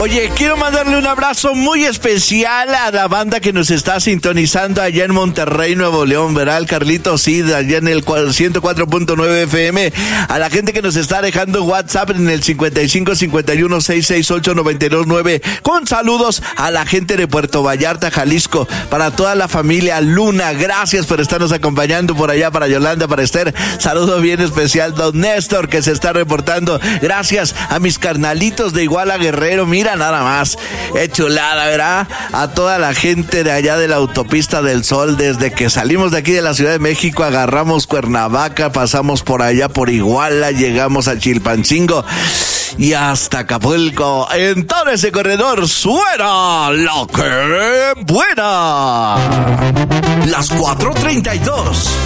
Oye, quiero mandarle un abrazo muy especial a la banda que nos está sintonizando allá en Monterrey, Nuevo León, ¿verdad? El Carlito Cid, allá en el 104.9 FM. A la gente que nos está dejando WhatsApp en el 55 51 668 929. Con saludos a la gente de Puerto Vallarta, Jalisco. Para toda la familia Luna, gracias por estarnos acompañando por allá. Para Yolanda, para Esther, saludo bien especial. Don Néstor, que se está reportando. Gracias a mis carnalitos de Iguala Guerrero. Mira nada más, chulada, ¿verdad? A toda la gente de allá de la Autopista del Sol, desde que salimos de aquí de la Ciudad de México, agarramos Cuernavaca, pasamos por allá por Iguala, llegamos a Chilpancingo y hasta Acapulco. En todo ese corredor suena lo que buena. Las 4:32.